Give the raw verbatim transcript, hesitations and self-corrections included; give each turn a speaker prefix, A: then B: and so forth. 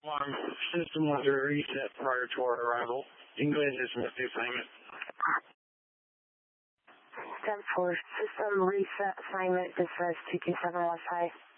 A: Alarm. System was reset prior to our arrival. You can go ahead and dismiss the assignment.
B: ten four, system reset assignment dismissed two two seven West High.